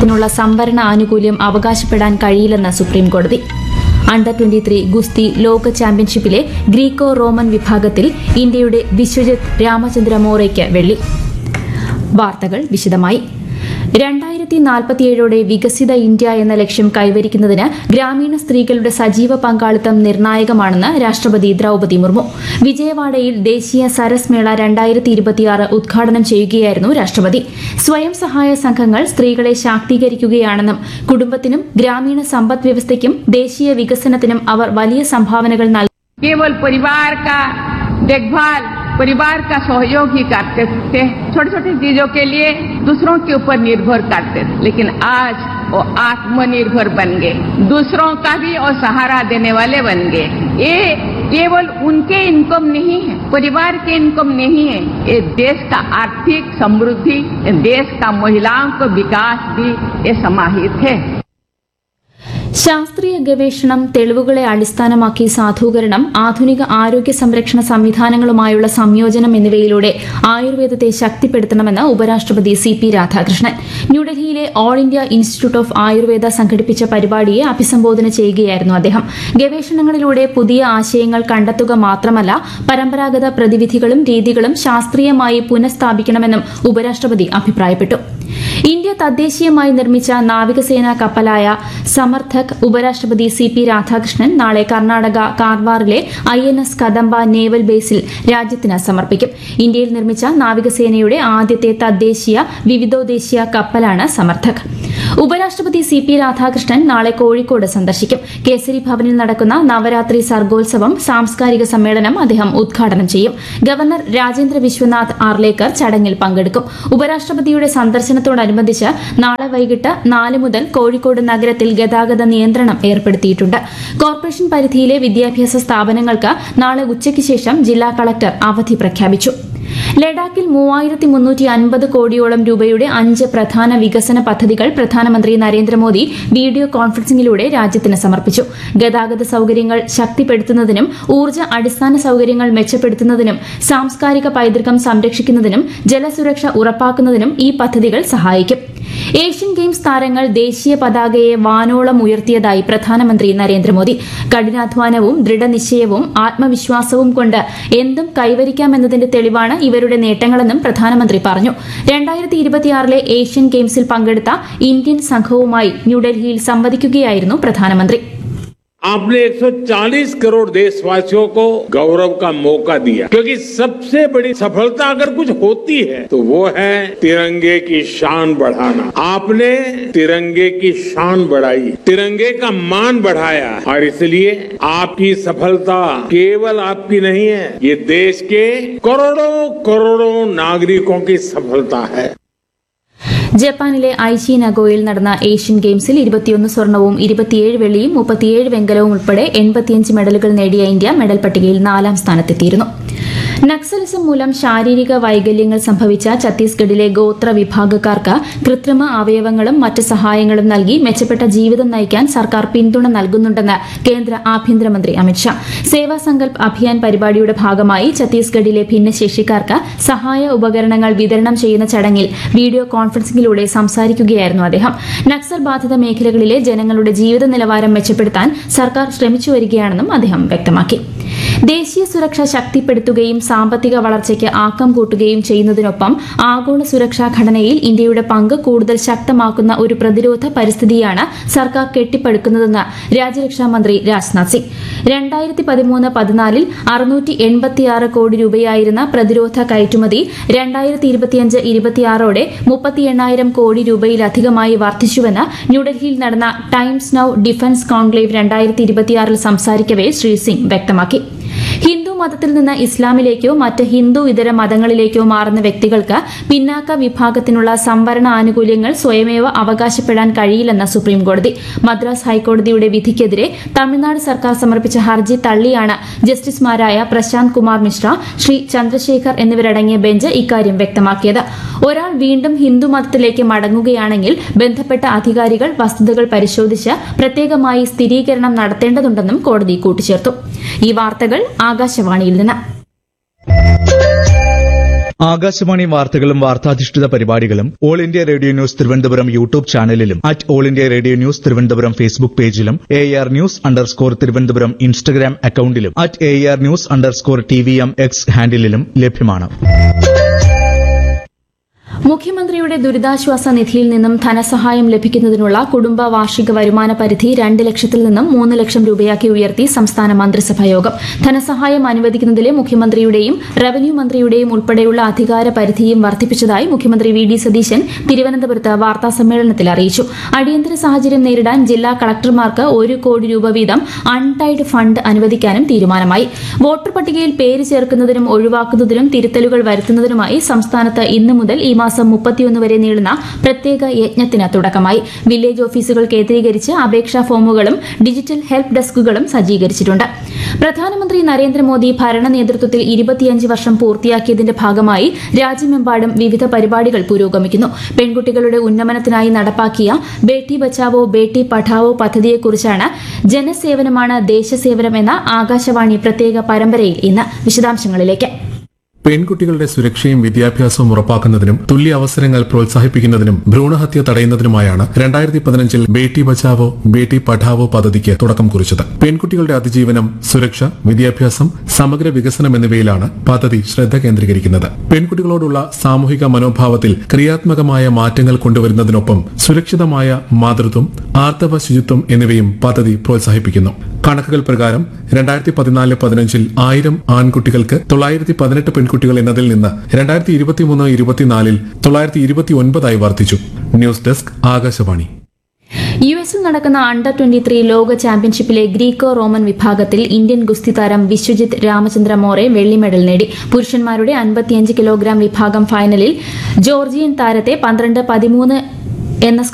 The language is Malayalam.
വിഭാഗത്തിനുള്ള സംവരണ ആനുകൂല്യം അവകാശപ്പെടാൻ കഴിയില്ലെന്ന് സുപ്രീംകോടതി. അണ്ടർ 23 ഗുസ്തി ലോക ചാമ്പ്യൻഷിപ്പിലെ ഗ്രീക്കോ റോമൻ വിഭാഗത്തിൽ ഇന്ത്യയുടെ വിശ്വജിത് രാമചന്ദ്ര മോറയ്ക്ക് വെള്ളി. വാർത്തകൾ വിശദമായി. 2047 വികസിത ഇന്ത്യ എന്ന ലക്ഷ്യം കൈവരിക്കുന്നതിന് ഗ്രാമീണ സ്ത്രീകളുടെ സജീവ പങ്കാളിത്തം നിർണായകമാണെന്ന് രാഷ്ട്രപതി ദ്രൌപദി മുർമു. വിജയവാഡയിൽ ദേശീയ സരസ് മേള 2026 ഉദ്ഘാടനം ചെയ്യുകയായിരുന്നു രാഷ്ട്രപതി. സ്വയം സഹായ സംഘങ്ങൾ സ്ത്രീകളെ ശാക്തീകരിക്കുകയാണെന്നും കുടുംബത്തിനും ഗ്രാമീണ സമ്പദ് വ്യവസ്ഥയ്ക്കും ദേശീയ വികസനത്തിനും അവർ വലിയ സംഭാവനകൾ നൽകി. केवल परिवार का देखभाल, परिवार का सहयोग ही करते थे, छोटी छोटी चीजों के लिए दूसरों के ऊपर निर्भर करते थे, लेकिन आज वो आत्मनिर्भर बन गए, दूसरों का भी और सहारा देने वाले बन गए. ये केवल उनके इनकम नहीं है, परिवार के इनकम नहीं है, ये देश का आर्थिक समृद्धि, देश का महिलाओं का विकास भी ये समाहित है. ശാസ്ത്രീയ ഗവേഷണം, തെളിവുകളെ അടിസ്ഥാനമാക്കി സാധൂകരണം, ആധുനിക ആരോഗ്യ സംരക്ഷണ സംവിധാനങ്ങളുമായുള്ള സംയോജനം എന്നിവയിലൂടെ ആയുർവേദത്തെ ശക്തിപ്പെടുത്തണമെന്ന് ഉപരാഷ്ട്രപതി CP രാധാകൃഷ്ണൻ. ന്യൂഡൽഹിയിലെ all India institute of Ayurveda സംഘടിപ്പിച്ച പരിപാടിയെ അഭിസംബോധന ചെയ്യുകയായിരുന്നു അദ്ദേഹം. ഗവേഷണങ്ങളിലൂടെ പുതിയ ആശയങ്ങൾ കണ്ടെത്തുക മാത്രമല്ല, പരമ്പരാഗത പ്രതിവിധികളും രീതികളും ശാസ്ത്രീയമായി പുനഃസ്ഥാപിക്കണമെന്നും ഉപരാഷ്ട്രപതി അഭിപ്രായപ്പെട്ടു. ഇന്ത്യ തദ്ദേശീയമായി നിർമ്മിച്ച നാവികസേനാ കപ്പലായ സമർത്ഥക് ഉപരാഷ്ട്രപതി CP രാധാകൃഷ്ണൻ നാളെ കർണാടക കാർവാറിലെ INS കദംബ നേവൽ ബേസിൽ രാജ്യത്തിന് സമർപ്പിക്കും. ഇന്ത്യയിൽ നിർമ്മിച്ച നാവികസേനയുടെ ആദ്യത്തെ തദ്ദേശീയ വിവിധോദ്ദേശീയ കപ്പലാണ് സമർത്ഥക്. ഉപരാഷ്ട്രപതി CP രാധാകൃഷ്ണൻ നാളെ കോഴിക്കോട് സന്ദർശിക്കും. കേസരി ഭവനിൽ നടക്കുന്ന നവരാത്രി സർഗോത്സവം സാംസ്കാരിക സമ്മേളനം അദ്ദേഹം ഉദ്ഘാടനം ചെയ്യും. ഗവർണർ രാജേന്ദ്ര വിശ്വനാഥ് ആർലേക്കർ ചടങ്ങിൽ പങ്കെടുക്കും. ഉപരാഷ്ട്രപതിയുടെ സന്ദർശനത്തോടനുബന്ധിച്ച് നാളെ വൈകിട്ട് 4 മുതൽ കോഴിക്കോട് നഗരത്തിൽ ഗതാഗത നിയന്ത്രണം ഏർപ്പെടുത്തിയിട്ടുണ്ട്. കോർപ്പറേഷൻ പരിധിയിലെ വിദ്യാഭ്യാസ സ്ഥാപനങ്ങൾക്ക് നാളെ ഉച്ചയ്ക്ക് ശേഷം ജില്ലാ കളക്ടർ അവധി പ്രഖ്യാപിച്ചു. ലഡാക്കിൽ 3350 കോടിയോളം രൂപയുടെ 5 പ്രധാന വികസന പദ്ധതികൾ പ്രധാനമന്ത്രി നരേന്ദ്രമോദി വീഡിയോ കോൺഫറൻസിംഗിലൂടെ രാജ്യത്തിന് സമർപ്പിച്ചു. ഗതാഗത സൌകര്യങ്ങൾ ശക്തിപ്പെടുത്തുന്നതിനും ഊർജ്ജ അടിസ്ഥാന സൌകര്യങ്ങൾ മെച്ചപ്പെടുത്തുന്നതിനും സാംസ്കാരിക പൈതൃകം സംരക്ഷിക്കുന്നതിനും ജലസുരക്ഷ ഉറപ്പാക്കുന്നതിനും ഈ പദ്ധതികൾ സഹായിക്കും. ഏഷ്യൻ ഗെയിംസ് താരങ്ങൾ ദേശീയ പതാകയെ വാനോളം ഉയർത്തിയതായി പ്രധാനമന്ത്രി നരേന്ദ്രമോദി. കഠിനാധ്വാനവും ദൃഢനിശ്ചയവും ആത്മവിശ്വാസവും കൊണ്ട് എന്തും കൈവരിക്കാമെന്നതിന്റെ തെളിവാണ് ഇവരുടെ നേട്ടങ്ങളെന്നും പ്രധാനമന്ത്രി പറഞ്ഞു. 2026 ഏഷ്യൻ ഗെയിംസിൽ പങ്കെടുത്ത ഇന്ത്യൻ സംഘവുമായി ന്യൂഡൽഹിയിൽ സംവദിക്കുകയായിരുന്നു പ്രധാനമന്ത്രി. आपने 140 करोड़ देशवासियों को गौरव का मौका दिया, क्योंकि सबसे बड़ी सफलता अगर कुछ होती है तो वो है तिरंगे की शान बढ़ाना. आपने तिरंगे की शान बढ़ाई, तिरंगे का मान बढ़ाया, और इसलिए आपकी सफलता केवल आपकी नहीं है, ये देश के करोड़ों करोड़ों नागरिकों की सफलता है. ജപ്പാനിലെ ഐച്ചി നഗോയിൽ നടന്ന ഏഷ്യൻ ഗെയിംസിൽ 21 സ്വർണവും 27 വെള്ളിയും 37 വെങ്കലവും ഉൾപ്പെടെ 85 മെഡലുകൾ നേടിയ ഇന്ത്യ മെഡൽ പട്ടികയിൽ 4ാം സ്ഥാനത്തെത്തിയിരുന്നു. നക്സലിസം മൂലം ശാരീരിക വൈകല്യങ്ങൾ സംഭവിച്ച ഛത്തീസ്ഗഡിലെ ഗോത്ര വിഭാഗക്കാർക്ക് കൃത്രിമ അവയവങ്ങളും മറ്റ് സഹായങ്ങളും നൽകി മെച്ചപ്പെട്ട ജീവിതം നയിക്കാൻ സർക്കാർ പിന്തുണ നൽകുന്നുണ്ടെന്ന് കേന്ദ്ര ആഭ്യന്തരമന്ത്രി അമിത്ഷാ. സേവാ സങ്കൽപ് അഭിയാൻ പരിപാടിയുടെ ഭാഗമായി ഛത്തീസ്ഗഡിലെ ഭിന്നശേഷിക്കാർക്ക് സഹായ ഉപകരണങ്ങൾ വിതരണം ചെയ്യുന്ന ചടങ്ങിൽ വീഡിയോ കോൺഫറൻസിംഗിലൂടെ സംസാരിക്കുകയായിരുന്നു അദ്ദേഹം. നക്സൽ ബാധിത മേഖലകളിലെ ജനങ്ങളുടെ ജീവിത നിലവാരം മെച്ചപ്പെടുത്താൻ സർക്കാർ ശ്രമിച്ചുവരികയാണെന്നും അദ്ദേഹം വ്യക്തമാക്കി. ദേശീയ സുരക്ഷ ശക്തിപ്പെടുത്തുകയും സാമ്പത്തിക വളർച്ചയ്ക്ക് ആക്കം കൂട്ടുകയും ചെയ്യുന്നതിനൊപ്പം ആഗോള സുരക്ഷാ ഘടനയിൽ ഇന്ത്യയുടെ പങ്ക് കൂടുതൽ ശക്തമാക്കുന്ന ഒരു പ്രതിരോധ പരിസ്ഥിതിയാണ് സർക്കാർ കെട്ടിപ്പടുക്കുന്നതെന്ന് രാജ്യരക്ഷാമന്ത്രി രാജ്നാഥ് സിംഗ്. 2013-14 686 കോടി രൂപയായിരുന്ന പ്രതിരോധ കയറ്റുമതി 2025-26 38,000 കോടി രൂപയിലധികമായി വർദ്ധിച്ചുവെന്ന് ന്യൂഡൽഹിയിൽ നടന്ന ടൈംസ് നൌ ഡിഫൻസ് കോൺക്ലേവ് 2026 സംസാരിക്കവെ ശ്രീ സിംഗ് വ്യക്തമാക്കി. ഹിന്ദു മതത്തിൽ നിന്ന് ഇസ്ലാമിലേക്കോ മറ്റ് ഹിന്ദു ഇതര മതങ്ങളിലേക്കോ മാറുന്ന വ്യക്തികൾക്ക് പിന്നാക്ക വിഭാഗത്തിനുള്ള സംവരണ ആനുകൂല്യങ്ങൾ സ്വയമേവ അവകാശപ്പെടാൻ കഴിയില്ലെന്ന് സുപ്രീംകോടതി. മദ്രാസ് ഹൈക്കോടതിയുടെ വിധിക്കെതിരെ തമിഴ്നാട് സർക്കാർ സമർപ്പിച്ച ഹർജി തള്ളിയാണ് ജസ്റ്റിസുമാരായ പ്രശാന്ത് കുമാർ മിശ്ര, ശ്രീ ചന്ദ്രശേഖർ എന്നിവരടങ്ങിയ ബെഞ്ച് ഇക്കാര്യം വ്യക്തമാക്കിയത്. ഒരാൾ വീണ്ടും ഹിന്ദുമതത്തിലേക്ക് മടങ്ങുകയാണെങ്കിൽ ബന്ധപ്പെട്ട അധികാരികൾ വസ്തുതകൾ പരിശോധിച്ച് പ്രത്യേകമായി സ്ഥിരീകരണം നടത്തേണ്ടതുണ്ടെന്നും കോടതി കൂട്ടിച്ചേർത്തു. ഈ വാർത്തകൾ ആകാശവാണിയിൽ നിന്ന്. ആകാശവാണി വാർത്തകളും വാർത്താധിഷ്ഠിത പരിപാടികളും all India radio news Thiruvananthapuram YouTube ചാനലിലും @all India radio news Thiruvananthapuram Facebook പേജിലും AR News_ തിരുവനന്തപുരം ഇൻസ്റ്റഗ്രാം അക്കൌണ്ടിലും @AR News_TVM X ഹാൻഡിലും ലഭ്യമാണ്. മുഖ്യമന്ത്രിയുടെ ദുരിതാശ്വാസ നിധിയിൽ നിന്നും ധനസഹായം ലഭിക്കുന്നതിനുള്ള കുടുംബ വാർഷിക വരുമാന പരിധി 2 ലക്ഷത്തിൽ നിന്നും 3 ലക്ഷം രൂപയാക്കി ഉയർത്തി സംസ്ഥാന മന്ത്രിസഭാ യോഗം. ധനസഹായം അനുവദിക്കുന്നതിലെ മുഖ്യമന്ത്രിയുടെയും റവന്യൂ മന്ത്രിയുടെയും ഉൾപ്പെടെയുള്ള അധികാര പരിധിയും വർദ്ധിപ്പിച്ചതായി മുഖ്യമന്ത്രി VD സതീശൻ തിരുവനന്തപുരത്ത് വാർത്താസമ്മേളനത്തിൽ അറിയിച്ചു. അടിയന്തര സാഹചര്യം നേരിടാൻ ജില്ലാ കളക്ടർമാർക്ക് 1 കോടി രൂപ വീതം അൺടൈഡ് ഫണ്ട് അനുവദിക്കാനും തീരുമാനമായി. വോട്ടർ പട്ടികയിൽ പേര് ചേർക്കുന്നതിനും ഒഴിവാക്കുന്നതിനും തിരുത്തലുകൾ വരുത്തുന്നതിനുമായി സംസ്ഥാനത്ത് ഇന്നു മുതൽ ഈ മാസം 31 വരെ നീളുന്ന പ്രത്യേക യജ്ഞത്തിന് തുടക്കമായി. വില്ലേജ് ഓഫീസുകൾ കേന്ദ്രീകരിച്ച് അപേക്ഷാ ഫോമുകളും ഡിജിറ്റൽ ഹെൽപ്പ് ഡെസ്കുകളും സജ്ജീകരിച്ചിട്ടുണ്ട്. പ്രധാനമന്ത്രി നരേന്ദ്രമോദി ഭരണ നേതൃത്വത്തിൽ 25 വർഷം പൂർത്തിയാക്കിയതിന്റെ ഭാഗമായി രാജ്യമെമ്പാടും വിവിധ പരിപാടികൾ പുരോഗമിക്കുന്നു. പെൺകുട്ടികളുടെ ഉന്നമനത്തിനായി നടപ്പാക്കിയ ബേട്ടി ബച്ചാവോ ബേട്ടി പഠാവോ പദ്ധതിയെക്കുറിച്ചാണ് ജനസേവനമാണ് ദേശസേവനം എന്ന ആകാശവാണി പ്രത്യേക പരമ്പരയിൽ ഇന്ന്. വിശദാംശങ്ങളിലേക്ക്. പെൺകുട്ടികളുടെ സുരക്ഷയും വിദ്യാഭ്യാസവും ഉറപ്പാക്കുന്നതിനും തുല്യ അവസരങ്ങൾ പ്രോത്സാഹിപ്പിക്കുന്നതിനും ഭ്രൂണഹത്യ തടയുന്നതിനുമായാണ് 2015 ബേട്ടി ബച്ചാവോ ബേട്ടി പഠാവോ പദ്ധതിക്ക് തുടക്കം കുറിച്ചത്. പെൺകുട്ടികളുടെ അതിജീവനം, സുരക്ഷ, വിദ്യാഭ്യാസം, സമഗ്ര വികസനം എന്നിവയിലാണ് പദ്ധതി ശ്രദ്ധ കേന്ദ്രീകരിക്കുന്നത്. പെൺകുട്ടികളോടുള്ള സാമൂഹിക മനോഭാവത്തിൽ ക്രിയാത്മകമായ മാറ്റങ്ങൾ കൊണ്ടുവരുന്നതിനൊപ്പം സുരക്ഷിതമായ മാതൃത്വം, ആർത്തവ ശുചിത്വം എന്നിവയും പദ്ധതി പ്രോത്സാഹിപ്പിക്കുന്നു. കണക്കുകൾ പ്രകാരം 2014-15 1000 ആൺകുട്ടികൾക്ക് 918 പെൺകുട്ടികൾ എന്നതിൽ നിന്ന് 2023-24 929 വർദ്ധിച്ചു. News desk Akashvani. യുഎസിൽ നടക്കുന്ന അണ്ടർ 23 ലോക ചാമ്പ്യൻഷിപ്പിലെ ഗ്രീക്കോ റോമൻ വിഭാഗത്തിൽ ഇന്ത്യൻ ഗുസ്തി താരം വിശ്വജിത് രാമചന്ദ്ര മോറെ വെള്ളി മെഡൽ നേടി. പുരുഷന്മാരുടെ 55 കിലോഗ്രാം വിഭാഗം ഫൈനലിൽ ജോർജിയൻ താരത്തെ 12-13 എന്ന